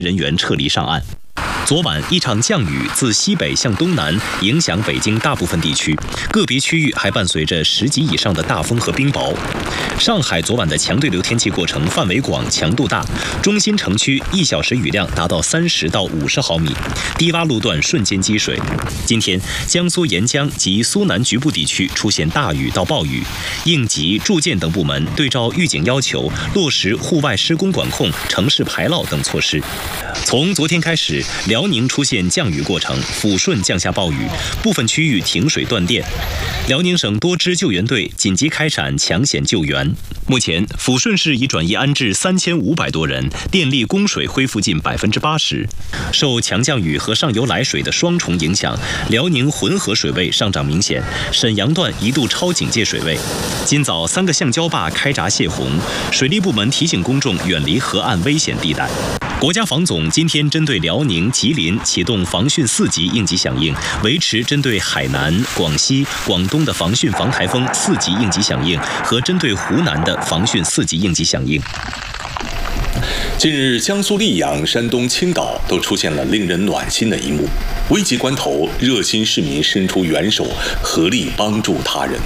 人员撤离上岸。昨晚一场降雨自西北向东南影响北京大部分地区，个别区域还伴随着10级以上的大风和冰雹。上海昨晚的强对流天气过程范围广、强度大，中心城区1小时雨量达到30到50毫米，低洼路段瞬间积水。今天，江苏沿江及苏南局部地区出现大雨到暴雨，应急、住建等部门对照预警要求，落实户外施工管控、城市排涝等措施。从昨天开始，辽宁出现降雨过程，抚顺降下暴雨，部分区域停水断电。辽宁省多支救援队紧急开展抢险救援。目前，抚顺市已转移安置3500多人，电力供水恢复近80%。受强降雨和上游来水的双重影响，辽宁浑河水位上涨明显，沈阳段一度超警戒水位。今早3个橡胶坝开闸泄洪，水利部门提醒公众远离河岸危险地带。国家防总今天针对辽宁、吉林启动防汛4级应急响应，维持针对海南、广西、广东的防汛防台风4级应急响应和针对湖南的防汛4级应急响应。 近日，江苏溧阳、山东青岛都出现了令人暖心的一幕，危急关头，热心市民伸出援手，合力帮助他人。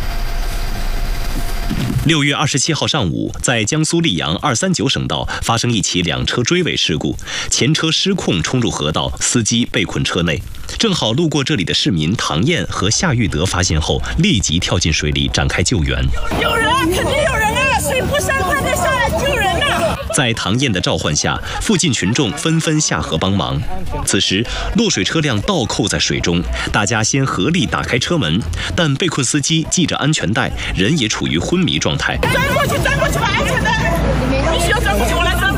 6月27号上午，在江苏溧阳239省道发生一起2车追尾事故，前车失控冲入河道，司机被困车内。正好路过这里的市民唐燕和夏玉德发现后，立即跳进水里展开救援。 有人啊，肯定有人啊！水不深，快点下来救人啊！ 在唐燕的召唤下，附近群众纷纷下河帮忙。此时，落水车辆倒扣在水中，大家先合力打开车门，但被困司机系着安全带，人也处于昏迷状态。 钻过去，把安全带！你需要钻过去，我来钻吧。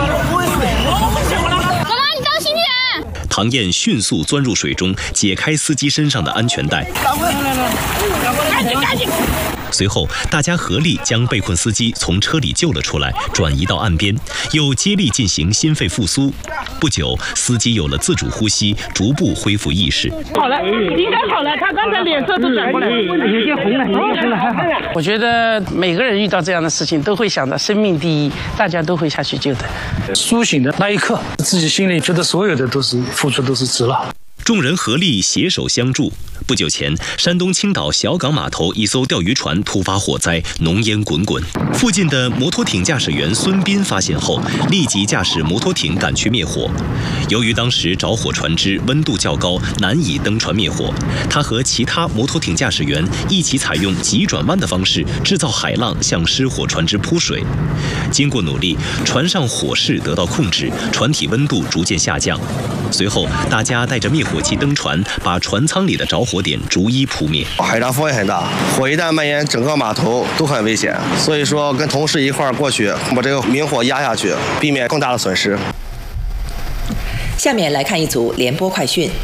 妈妈，你当心点！ 唐燕迅速钻入水中，解开司机身上的安全带。赶紧！随后，大家合力将被困司机从车里救了出来，转移到岸边，又接力进行心肺复苏。不久，司机有了自主呼吸，逐步恢复意识。 好了，应该好了，他刚才脸色都转过来，有些红了，还好。 我觉得每个人遇到这样的事情，都会想到生命第一，大家都会下去救的。 苏醒的那一刻，自己心里觉得所有的都是付出都是值了。 众人合力携手相助。不久前，山东青岛小港码头一艘钓鱼船突发火灾，浓烟滚滚。附近的摩托艇驾驶员孙斌发现后，立即驾驶摩托艇赶去灭火。由于当时着火船只温度较高，难以登船灭火，他和其他摩托艇驾驶员一起采用急转弯的方式制造海浪，向失火船只扑水。经过努力，船上火势得到控制，船体温度逐渐下降。随后，大家带着灭火器登船，把船舱里的着火点逐一扑灭。 海上风也很大，火一旦蔓延，整个码头都很危险。所以说，跟同事一块儿过去，把这个明火压下去，避免更大的损失。 下面来看一组联播快讯。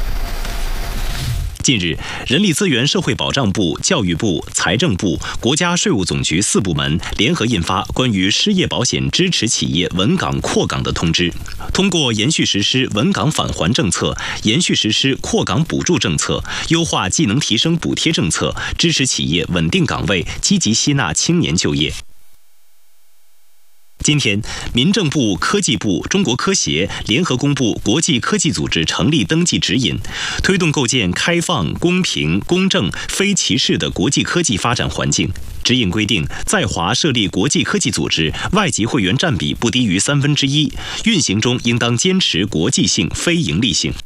近日，人力资源社会保障部、教育部、财政部、国家税务总局4部门联合印发关于失业保险支持企业稳岗扩岗的通知。通过延续实施稳岗返还政策，延续实施扩岗补助政策，优化技能提升补贴政策，支持企业稳定岗位，积极吸纳青年就业。今天，民政部、科技部、中国科协联合公布国际科技组织成立登记指引，推动构建开放、公平、公正、非歧视的国际科技发展环境。指引规定，在华设立国际科技组织，外籍会员占比不低于1/3，运行中应当坚持国际性、非营利性。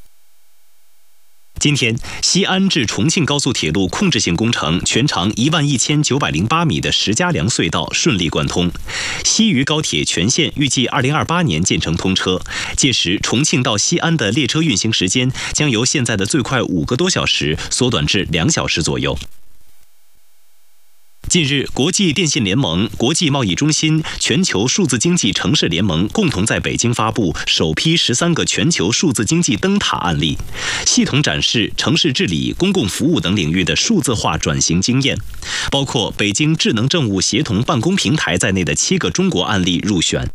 今天，西安至重庆高速铁路控制性工程全长11908米的石家梁隧道顺利贯通，西渝高铁全线预计2028年建成通车。届时，重庆到西安的列车运行时间将由现在的最快5个多小时缩短至2小时左右。近日，国际电信联盟、国际贸易中心、全球数字经济城市联盟共同在北京发布首批13个全球数字经济灯塔案例，系统展示城市治理、公共服务等领域的数字化转型经验，包括北京智能政务协同办公平台在内的7个中国案例入选。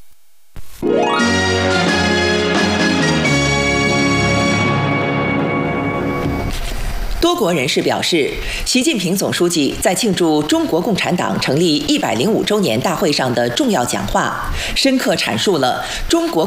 多国人士表示，习近平总书记在庆祝中国共产党成立105周年大会上的重要讲话，深刻阐述了中国